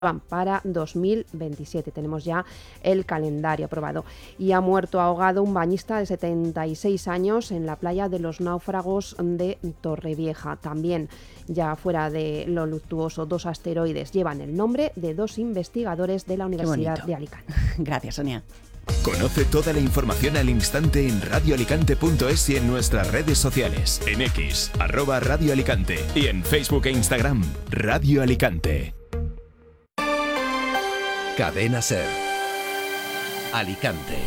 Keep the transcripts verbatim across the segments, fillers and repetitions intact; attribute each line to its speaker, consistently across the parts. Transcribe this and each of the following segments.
Speaker 1: para dos mil veintisiete. Tenemos ya el calendario aprobado. Y ha muerto ahogado un bañista de setenta y seis años en la playa de los Náufragos de Torrevieja. También, ya fuera de lo luctuoso, dos asteroides llevan el nombre de dos investigadores de la Universidad de Alicante.
Speaker 2: Gracias, Sonia.
Speaker 3: Conoce toda la información al instante en radio alicante punto es y en nuestras redes sociales. En X, arroba Radio Alicante, y en Facebook e Instagram, Radio Alicante.
Speaker 4: Cadena SER. Alicante.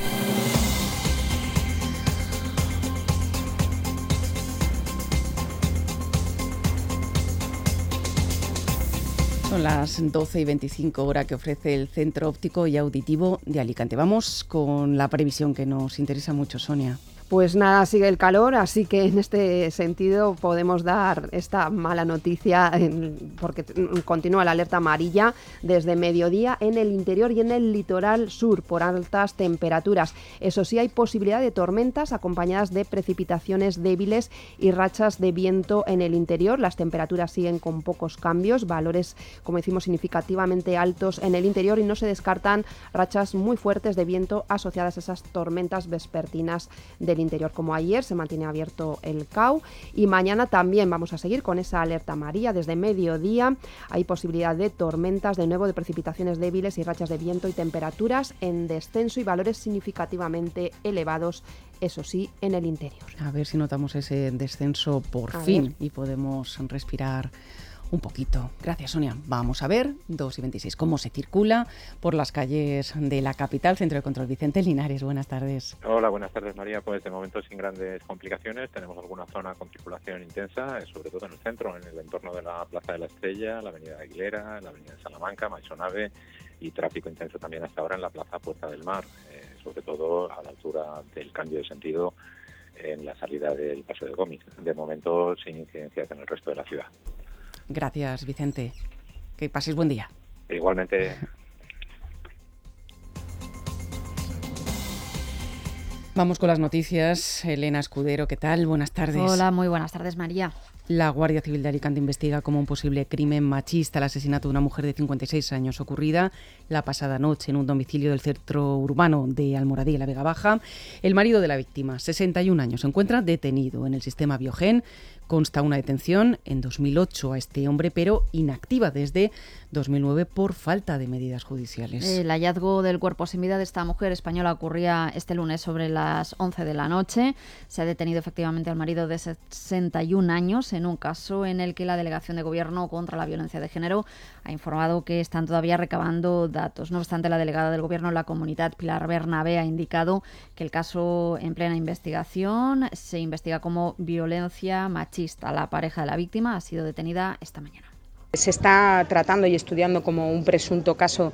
Speaker 2: Son las doce y veinticinco, hora que ofrece el Centro Óptico y Auditivo de Alicante. Vamos con la previsión que nos interesa mucho, Sonia.
Speaker 1: Pues nada, sigue el calor, así que en este sentido podemos dar esta mala noticia en, porque continúa la alerta amarilla desde mediodía en el interior y en el litoral sur por altas temperaturas. Eso sí, hay posibilidad de tormentas acompañadas de precipitaciones débiles y rachas de viento en el interior. Las temperaturas siguen con pocos cambios, valores, como decimos, significativamente altos en el interior, y no se descartan rachas muy fuertes de viento asociadas a esas tormentas vespertinas del interior. Como ayer se mantiene abierto el C A U, y mañana también vamos a seguir con esa alerta amarilla desde mediodía. Hay posibilidad de tormentas, de nuevo de precipitaciones débiles y rachas de viento y temperaturas en descenso y valores significativamente elevados, eso sí, en el interior.
Speaker 2: A ver si notamos ese descenso por
Speaker 1: a
Speaker 2: fin
Speaker 1: ver.
Speaker 2: y podemos respirar un poquito. Gracias, Sonia. Vamos a ver, dos y veintiséis, cómo se circula por las calles de la capital. Centro de Control, Vicente Linares, buenas tardes.
Speaker 5: Hola, buenas tardes, María. Pues de momento sin grandes complicaciones. Tenemos alguna zona con circulación intensa, sobre todo en el centro, en el entorno de la Plaza de la Estrella, la Avenida Aguilera, la Avenida de Salamanca, Maisonave, y tráfico intenso también hasta ahora en la Plaza Puerta del Mar, eh, sobre todo a la altura del cambio de sentido en la salida del Paso de Gómez. De momento sin incidencias en el resto de la ciudad.
Speaker 2: Gracias, Vicente. Que paséis buen día.
Speaker 5: Igualmente.
Speaker 2: Vamos con las noticias. Elena Escudero, ¿qué tal? Buenas tardes.
Speaker 6: Hola, muy buenas tardes, María.
Speaker 2: La Guardia Civil de Alicante investiga como un posible crimen machista el asesinato de una mujer de cincuenta y seis años ocurrida la pasada noche en un domicilio del centro urbano de Almoradí, en la Vega Baja. El marido de la víctima, sesenta y un años, se encuentra detenido en el sistema Biogen. Consta una detención en dos mil ocho a este hombre, pero inactiva desde dos mil nueve por falta de medidas judiciales.
Speaker 6: El hallazgo del cuerpo sin vida de esta mujer española ocurría este lunes sobre las once de la noche. Se ha detenido efectivamente al marido de sesenta y un años en un caso en el que la Delegación de Gobierno contra la Violencia de Género ha informado que están todavía recabando datos. No obstante, la delegada del Gobierno en la comunidad, Pilar Bernabé, ha indicado que el caso en plena investigación se investiga como violencia machista. La pareja de la víctima ha sido detenida esta mañana.
Speaker 7: Se está tratando y estudiando como un presunto caso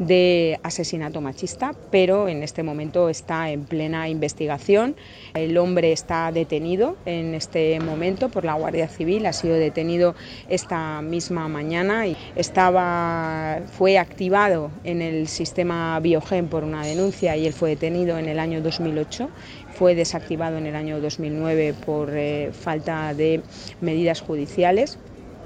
Speaker 7: de asesinato machista, pero en este momento está en plena investigación. El hombre está detenido en este momento por la Guardia Civil, ha sido detenido esta misma mañana y estaba, fue activado en el sistema Biogen por una denuncia y él fue detenido en el año dos mil ocho. Fue desactivado en el año dos mil nueve por eh, falta de medidas judiciales.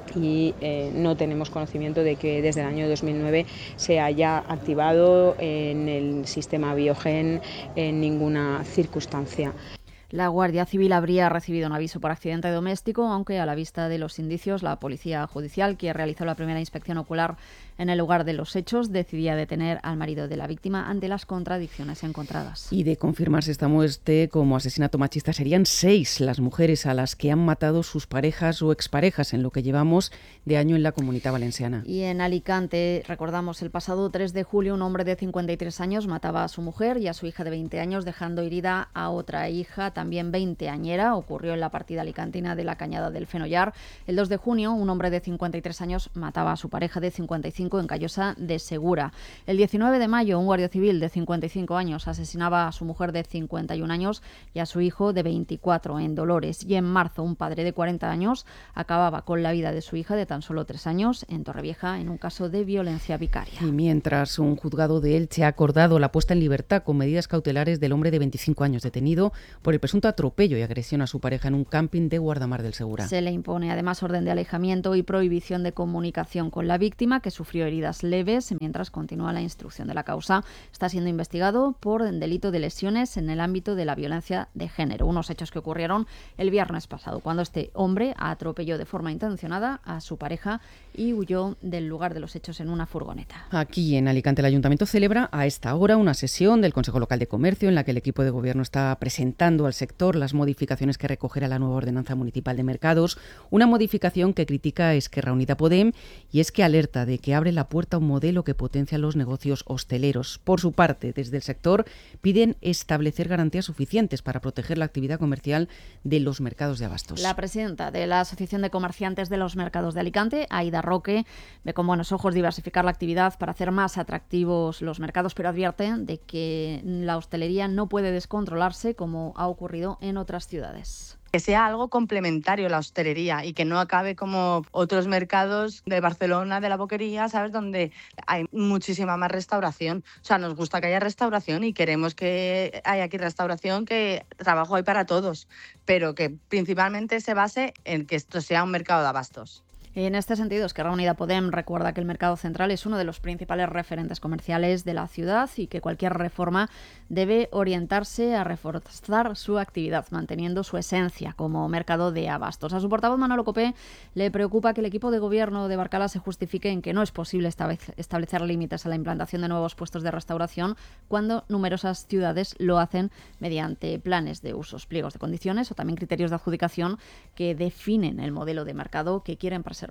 Speaker 7: Y eh, no tenemos conocimiento de que desde el año dos mil nueve se haya activado en el sistema Biogen en ninguna circunstancia.
Speaker 6: La Guardia Civil habría recibido un aviso por accidente doméstico, aunque a la vista de los indicios, la Policía Judicial, que realizó la primera inspección ocular en el lugar de los hechos, decidía detener al marido de la víctima ante las contradicciones encontradas.
Speaker 2: Y de confirmarse esta muerte como asesinato machista, serían seis las mujeres a las que han matado sus parejas o exparejas en lo que llevamos de año en la Comunidad Valenciana.
Speaker 6: Y en Alicante, recordamos, el pasado tres de julio, un hombre de cincuenta y tres años mataba a su mujer y a su hija de veinte años, dejando herida a otra hija, también veinteañera. Ocurrió en la partida alicantina de la Cañada del Fenollar. El dos de junio, un hombre de cincuenta y tres años mataba a su pareja de cincuenta y cinco en Callosa de Segura. El diecinueve de mayo, un guardia civil de cincuenta y cinco años asesinaba a su mujer de cincuenta y un años y a su hijo de veinticuatro en Dolores. Y en marzo, un padre de cuarenta años acababa con la vida de su hija de tan solo tres años en Torrevieja en un caso de violencia vicaria.
Speaker 2: Y mientras un juzgado de Elche ha acordado la puesta en libertad con medidas cautelares del hombre de veinticinco años detenido por el presunto presunto atropello y agresión a su pareja en un camping de Guardamar del Segura.
Speaker 6: Se le impone además orden de alejamiento y prohibición de comunicación con la víctima, que sufrió heridas leves, mientras continúa la instrucción de la causa. Está siendo investigado por delito de lesiones en el ámbito de la violencia de género, unos hechos que ocurrieron el viernes pasado, cuando este hombre atropelló de forma intencionada a su pareja y huyó del lugar de los hechos en una furgoneta.
Speaker 2: Aquí en Alicante el Ayuntamiento celebra a esta hora una sesión del Consejo Local de Comercio en la que el equipo de gobierno está presentando al sector las modificaciones que recogerá la nueva ordenanza municipal de mercados, una modificación que critica Esquerra Unida Podem y es que alerta de que abre la puerta a un modelo que potencia los negocios hosteleros. Por su parte, desde el sector piden establecer garantías suficientes para proteger la actividad comercial de los mercados de abastos.
Speaker 6: La presidenta de la Asociación de Comerciantes de los Mercados de Alicante, Aida Roque, ve con buenos ojos diversificar la actividad para hacer más atractivos los mercados, pero advierte de que la hostelería no puede descontrolarse como ha ocurrido en otras ciudades.
Speaker 4: Que sea algo complementario la hostelería y que no acabe como otros mercados de Barcelona, de la Boquería, ¿sabes? Donde hay muchísima más restauración. O sea, nos gusta que haya restauración y queremos que haya aquí restauración, que trabajo hay para todos, pero que principalmente se base en que esto sea un mercado de abastos.
Speaker 6: En este sentido, Esquerra Unida Podem recuerda que el mercado central es uno de los principales referentes comerciales de la ciudad y que cualquier reforma debe orientarse a reforzar su actividad, manteniendo su esencia como mercado de abastos. A su portavoz, Manolo Copé, le preocupa que el equipo de gobierno de Barcala se justifique en que no es posible establecer límites a la implantación de nuevos puestos de restauración cuando numerosas ciudades lo hacen mediante planes de usos, pliegos de condiciones o también criterios de adjudicación que definen el modelo de mercado que quieren preservar.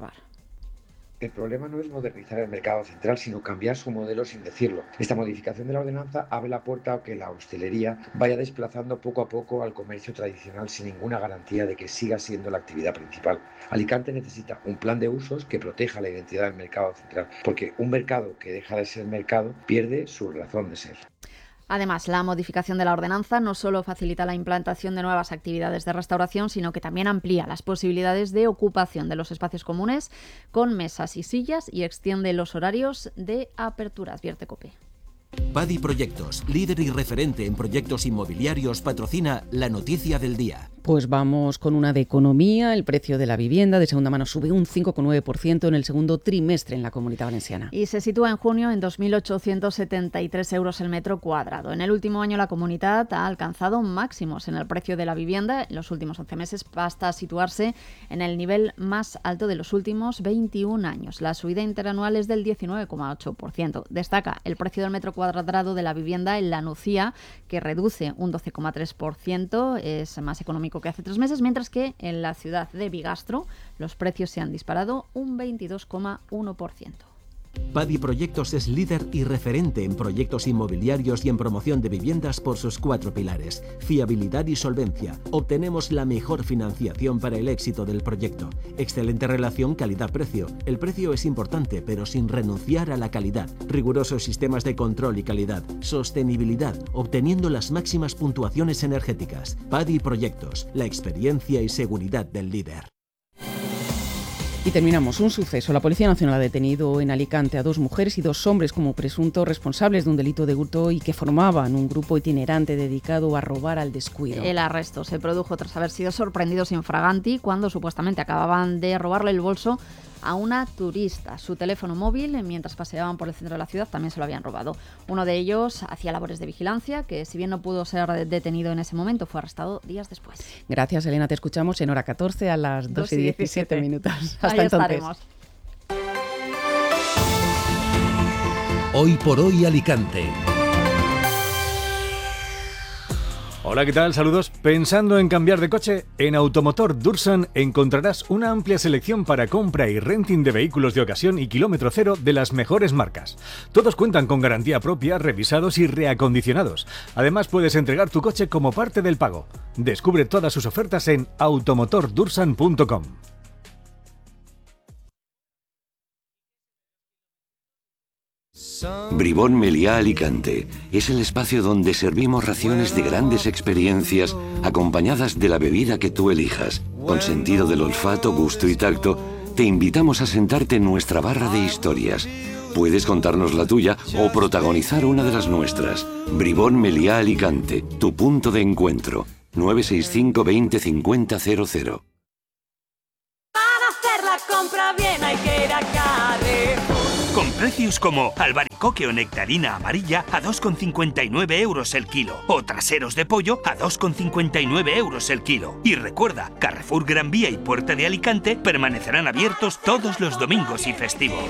Speaker 8: El problema no es modernizar el mercado central, sino cambiar su modelo sin decirlo. Esta modificación de la ordenanza abre la puerta a que la hostelería vaya desplazando poco a poco al comercio tradicional sin ninguna garantía de que siga siendo la actividad principal. Alicante necesita un plan de usos que proteja la identidad del mercado central, porque un mercado que deja de ser mercado pierde su razón de ser.
Speaker 6: Además, la modificación de la ordenanza no solo facilita la implantación de nuevas actividades de restauración, sino que también amplía las posibilidades de ocupación de los espacios comunes con mesas y sillas y extiende los horarios de apertura, advierte Copé.
Speaker 9: Padi Proyectos, líder y referente en proyectos inmobiliarios, patrocina la noticia del día.
Speaker 2: Pues vamos con una de economía. El precio de la vivienda de segunda mano sube un cinco coma nueve por ciento en el segundo trimestre en la Comunidad Valenciana.
Speaker 6: Y se sitúa en junio en dos mil ochocientos setenta y tres euros el metro cuadrado. En el último año la comunidad ha alcanzado máximos en el precio de la vivienda. En los últimos once meses basta situarse en el nivel más alto de los últimos veintiún años. La subida interanual es del diecinueve coma ocho por ciento. Destaca el precio del metro cuadrado de la vivienda en La Nucía, que reduce un doce coma tres por ciento. Es más económico que hace tres meses, mientras que en la ciudad de Bigastro los precios se han disparado un veintidós coma uno por ciento.
Speaker 9: Padi Proyectos es líder y referente en proyectos inmobiliarios y en promoción de viviendas por sus cuatro pilares: fiabilidad y solvencia. Obtenemos la mejor financiación para el éxito del proyecto. Excelente relación calidad-precio. El precio es importante, pero sin renunciar a la calidad. Rigurosos sistemas de control y calidad. Sostenibilidad, obteniendo las máximas puntuaciones energéticas. Padi Proyectos, la experiencia y seguridad del líder.
Speaker 2: Y terminamos. Un suceso. La Policía Nacional ha detenido en Alicante a dos mujeres y dos hombres como presuntos responsables de un delito de hurto y que formaban un grupo itinerante dedicado a robar al descuido.
Speaker 6: El arresto se produjo tras haber sido sorprendidos infraganti cuando supuestamente acababan de robarle el bolso a una turista. Su teléfono móvil, mientras paseaban por el centro de la ciudad, también se lo habían robado. Uno de ellos hacía labores de vigilancia, que si bien no pudo ser detenido en ese momento, fue arrestado días después.
Speaker 2: Gracias, Elena. Te escuchamos en hora catorce a las dos y diecisiete minutos. Hasta
Speaker 6: Ahí
Speaker 2: entonces.
Speaker 6: Estaremos.
Speaker 10: Hoy por hoy Alicante.
Speaker 11: Hola, ¿qué tal? Saludos. ¿Pensando en cambiar de coche? En Automotor Dursan encontrarás una amplia selección para compra y renting de vehículos de ocasión y kilómetro cero de las mejores marcas. Todos cuentan con garantía propia, revisados y reacondicionados. Además, puedes entregar tu coche como parte del pago. Descubre todas sus ofertas en automotor dursan punto com.
Speaker 12: Bribón Meliá Alicante es el espacio donde servimos raciones de grandes experiencias acompañadas de la bebida que tú elijas. Con sentido del olfato, gusto y tacto, te invitamos a sentarte en nuestra barra de historias. Puedes contarnos la tuya o protagonizar una de las nuestras. Bribón Meliá Alicante, tu punto de encuentro. nueve seis cinco veinte cincuenta cero cero.
Speaker 13: Para hacer la compra bien hay que ir a Carrefour.
Speaker 14: Con precios como albaricoque o nectarina amarilla a dos con cincuenta y nueve euros el kilo o traseros de pollo a dos con cincuenta y nueve euros el kilo. Y recuerda, Carrefour Gran Vía y Puerta de Alicante permanecerán abiertos todos los domingos y festivos.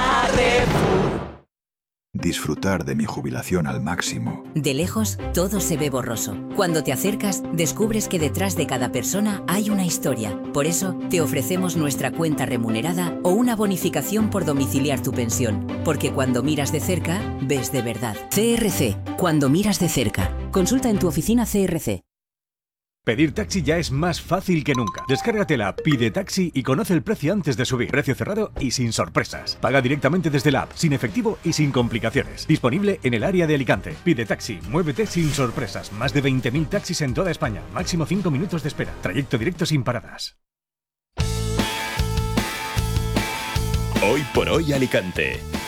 Speaker 15: Disfrutar de mi jubilación al máximo.
Speaker 16: De lejos, todo se ve borroso. Cuando te acercas, descubres que detrás de cada persona hay una historia. Por eso, te ofrecemos nuestra cuenta remunerada o una bonificación por domiciliar tu pensión. Porque cuando miras de cerca, ves de verdad. C R C. Cuando miras de cerca. Consulta en tu oficina C R C.
Speaker 11: Pedir taxi ya es más fácil que nunca. Descárgate la app Pide Taxi y conoce el precio antes de subir. Precio cerrado y sin sorpresas. Paga directamente desde la app, sin efectivo y sin complicaciones. Disponible en el área de Alicante. Pide Taxi, muévete sin sorpresas. Más de veinte mil taxis en toda España. Máximo cinco minutos de espera. Trayecto directo sin paradas.
Speaker 3: Hoy por hoy Alicante.